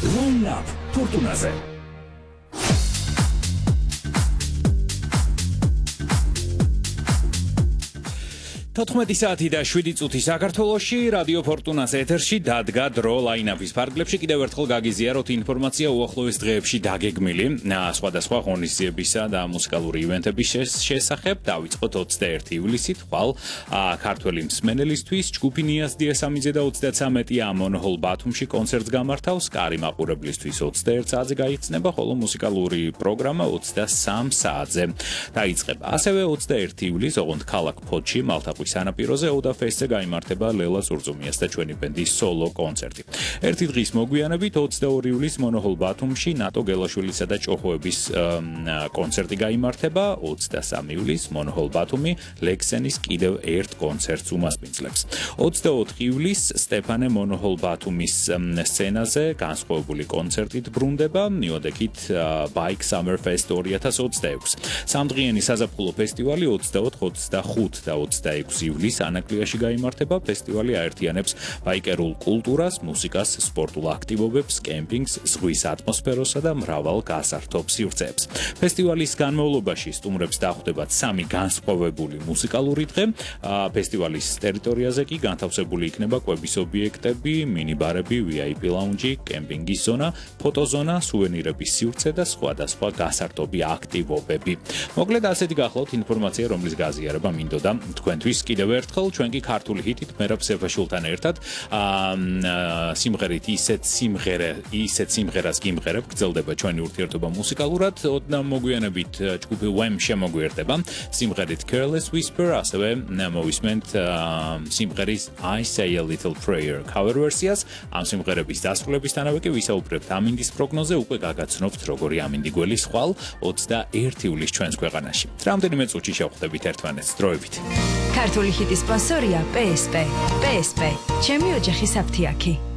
Line Up Fortunaze. 14 საათი და 7 წუთი საქართველოში რადიო ფორტუნას ეთერში დადგა დრო ლაინაპის ფარგლებში კიდევ ერთხელ გაგიზიაროთ ინფორმაცია უახლოეს დღეებში დაგეგმილი სხვადასხვა ღონისძიებისა და მუსიკალური ივენტების შესახებ დავიწყოთ 21 ივლისით ხვალ ქართველი მსმენელისთვის ჯგუფი ნიას დიასამიძე და 33 ამონჰოლ ბათუმში კონცერტს გამართავს კარი მაყურებლისთვის 21 საათზე გაიხსნება ხოლო მუსიკალური პროგრამა 23 საათზე დაიწყება ასევე 21 ივლისს ოღონდ ქალაქ ფოთში მალთაყვის სანაპიროზე ოდაფესზე გაიმართება ლელა სურძუმიას და ჩვენი ბენდის სოლო კონცერტი. ერთი დღის მოგვიანებით 22 ივლისს მონოჰოლ ბათუმში ნატო გელაშვილისა და ჭოხოების კონცერტი გაიმართება 23 ივლისს მონოჰოლ ბათუმი ლექსენის კიდევ ერთ კონცერტს უმასპინძლებს. 24 ივლისს სტეფანე მონოჰოლ ბათუმის სცენაზე განსხვავებული კონცერტით ბრუნდება მიოდექით Bike Summer Fest 2026. სამდღიანი საზაფხულო ფესტივალი 24, 25 და 26 ივლისს ანაკლიაში გაიმართება. ფესტივალი აერთიანებს ბაიკერულ კულტურას, მუსიკას, სპორტულ აქტივობებს, კემპინგს, ზღვის ატმოსფეროსა და მრავალ გასართობ სივრცეებს. ფესტივალის განმავლობაში სტუმრებს დახვდებათ 3 განსხვავებული მუსიკალური დღე. ფესტივალის ტერიტორიაზე კი განთავსებული იქნება კვების ობიექტები, მინიბარები, VIP ლაუნჯი, კემპინგის ზონა, ფოტოზონა, სუვენირების სივრცე და სხვადასხვა გასართობი აქტივობები. მოკლედ ასეთი გახლავთ ინფორმაცია, რომლის გაზიარება მინდოდა თქვენთვის კიდევ ერთხელ ჩვენ კი ქართული ჰიტით მერაბ სეფაშულთან ერთად სიმღერით ისეთ სიმღერას გიმღერებ გრძელდება ჩვენი ურთიერთობა მუსიკალურად ოდნავ მოგვიანებით ჯგუფი Wham შემოგვიერთდება სიმღერით Careless Whisper ასევე მოვისმენთ სიმღერის I Say a Little Prayer cover versions ამ სიმღერების დასრულებისთანავე კი ვისაუბრებთ ამინდის პროგნოზე უკვე გაგაცნობთ როგორი ამინდი გველის ხვალ 21 ივლისს ჩვენს ქვეყანაში რამდენიმე წუთში შევხვდებით ერთმანეთს დროებით ქართული ჰიტის სპონსორია PSP. PSP. ჩემი ოჯახის აფთიაქი.